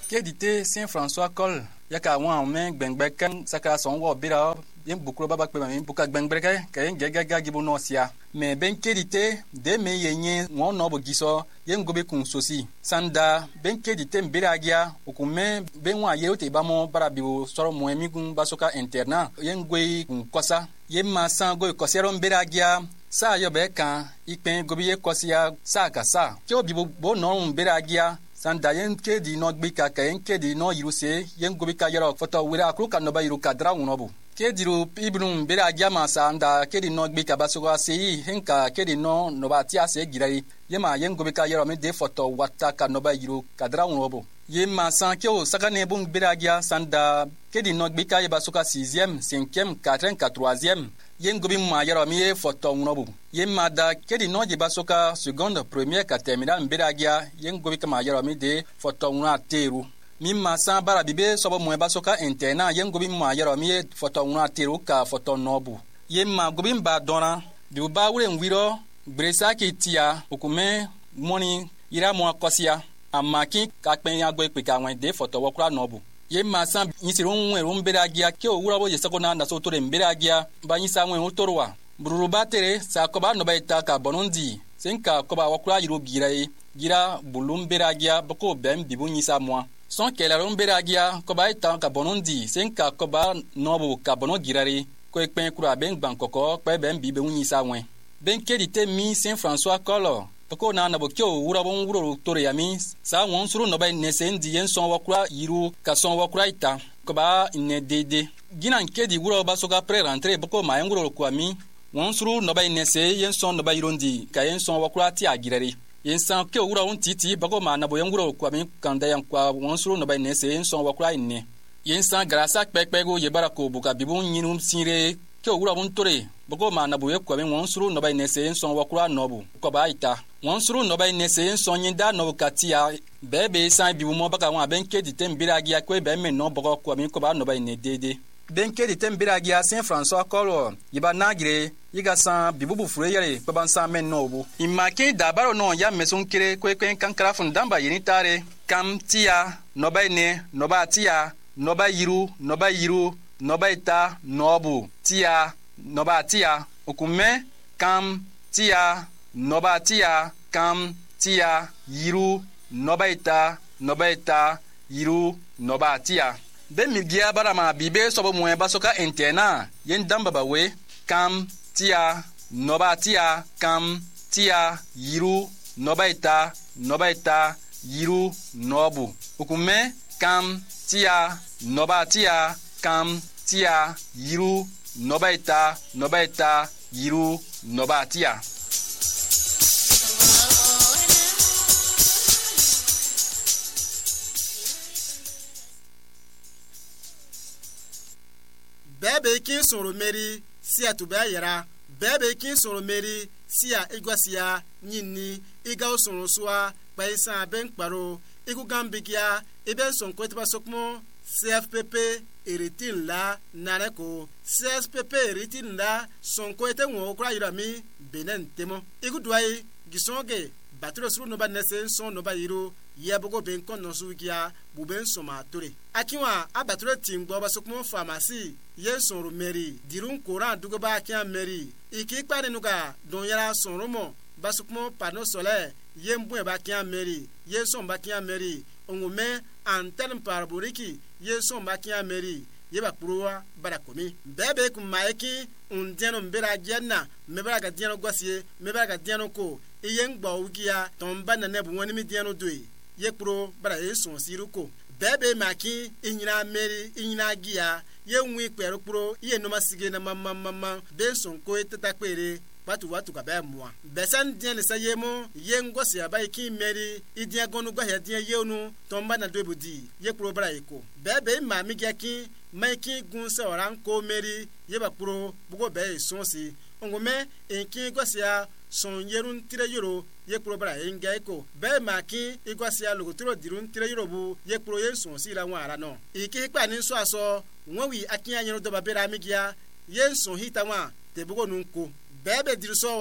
Kédité Saint-François Col yaka wan men gbengbeken saka son wo bira yen bukuro baba pe mami buka gbengbeke kayen gega gibo no sia me ben kédité de me yenye won no bo giso yen gobe kun sosi sanda ben kédité mbiragia okume ben wa yeote bamo bara biwo soro moemi kun basoka interna yen gwe kun kosa yen ma san go kosero mbiragia sa yo be kan ipen gobe ye kosia sa ka sa ke obibo bo no mbiragia sanda yen kedi no gbika kayen kedi no yiruse yen gobika yero foto wira akru kan no ba yiru kadra unobu kediru ibnum bera jama sanda kedi no gbika basogo sei henka kedi no ba tia se girari yema yen gobika yero me de foto wata kan no ba yiru kadra unobu yema san ke o saka ne bun bera gia sanda kedi no gbika ye basoka 6e 5e 4e 3e yen gobi ma yero mi foto unobu yema da kedi no je basoka seconde première ka terminal mberagia yen gobi kama yero mi de foto una teru mimma san bara bibe sobo mo basoka interna yen gobi ma yero mi foto una teru ka foto nobu yema gobi ba dona bi ba wure nwiro bresa ki tia okume moni ira mo akosia amaki ka pen ya gbe pe ka wen de foto wokura nobu yema san yisirun werun beragia ke o wura bo je sakona na so to re mberagia ba yisa wen otorwa buruba tere sa koba no baita ka bonondi senka koba wakura yiro gira bulum beragia boko bem bibu nyisa moi son kelaron beragia koba ita ka bonondi senka koba nobo ka bono girare ko ekpen kura ben bankoko pe bem bibe nyisa wen ben kedite mi Saint-François Colo boko na bo kyo wura bon wuro tore yami sa won suru no bay nesendi yen son wakura yiru ka son wakura ita koba ne dede ginan kedi wuro basoka pre rentrer boko ma nguro kwami won suru no bay nese yen son no bay rondi ka yen son wakura ti agirere yen san ke wura won titi bako ma na bo yen nguro kwami kanda yan kwa won suru no bay nese yen son wakura inne yen san grasa pekpego ye barako buka bibun yinum sire ke wura won tore bako ma na bo ye kwami won suru no bay nese yen son wakura nobu ko ba ita won suru no bay nese yen son yinda no katia bebe san bibu mo baka won abenke ditembiragia ko be men no bako kwami ko ba no bay ne dede benke di tembiragia Saint-François Colo yiba nagire yiga san bibubu fure yare baban san men nobu imake dabaro no ya mesun kire ko ekwen kankara fun damba yini tare kam tia noba ne noba tia noba yiru noba ita nobu tia noba tia okume kam tia noba tia kam tia yiru noba ita yiru noba tia ben mi bia barama bibe sobo mo basoka interna yen damba bawe kam tia noba tia kam tia yiru noba ita yiru nobu ukume kam tia noba tia kam tia yiru noba ita yiru noba tia bebe kin soro meri sia tuba yera bebe kin soro meri sia igwasia nyinni iga soro soa paisa ben kparo igu gambigia iben son kwetba sokmo CFPP eritin la nareko CFPP eritin la son kwete ngo kra yirami benen temo igu duai gisonge batro suru no ba nese son no ba yiro yebogo ben kono sugia buben soma tore akiwa abatro timbo basokmo pharmacie yenson romeri dirun koran dugo ba kian meri iki kpare nuga don yara sonromo basokmo panneau solaire yembu ba kian meri yenson ba kian meri ongume antenne paraboliki yenson ba kian meri yeba prowa barakomi bebe kumaeki undiano mbera janna mebara ga diano gwasie mebara ga diano ko iyen gba ugia tomba na nebu woni mi diano doi yekpro bara yenson siruko bebe maki inyina meri inyina gia yenwi kwero pro iye no masige na mama benson ko etetakpere patu watu ka ba moa besan dien le sayemo yengosi abai ki meri idia gonu gwa ya dien yenu tomba na dwebudi yekpro bara eko bebe ma mi gia ki maiki gunsa oran ko meri yeba pro bugo be sonsi ngome enki gwasia son yerun tire yoro yekpro bara enga eko be maki igwasia logotiro dirun tire yoro bu yekpro yenson si la wara no iki pa ni so aso wonwi akinya yero do babera migia yenson hitawa te bugo nunko bebe dirsowa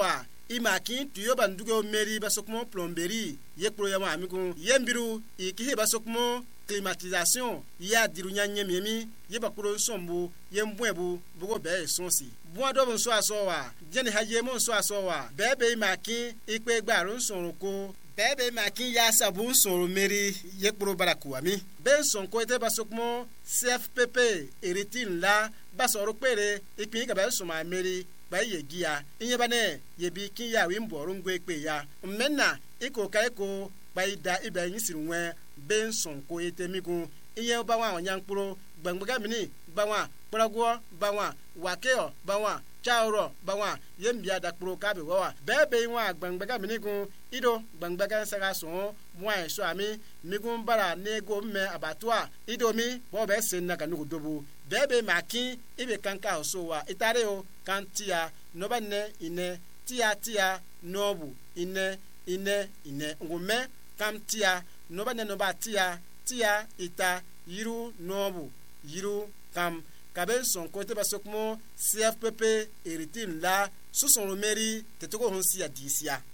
imakin tuyo bandugo meri basokmo plomberi yekpro ya mamigun yembiru ikihe basokmo climatisation ya dirunya nyemiemi yebakuro sombu yembwebu bugo be sonsi buado bon so asowa jeni haye mon so asowa bebe makin ipe gbarun sonroko bebe makin ya sabun sonro meri yekpro barakuami ben sonko ete basokmo CFPP eritin la basoro pere ipin ka be soma meri baye gia inyebane yebi kin ya wi mborun gwe pe ya menna iko ka iko baida ibe yin sirunwe ben sonko ete migun iye ba wa onyankpuro gbangbaga mini bawa porogo bawa wakeo bawa chaoro bawa yembia dakpuro kabe wa bebe wa gbangbaga mini gun ido gbangbaga saga so mwa so ami migun bara nego me abatwa ido mi bo be senna kanu dobu bebe makin ibe kanka so wa itare o kantia no banne ine tia nobu ine ngume kamtia no banne no batia tia ita yiru nobu yiru kam kabe son kote basokmo CFPP eritin la so son meri tetoko honsi ya disia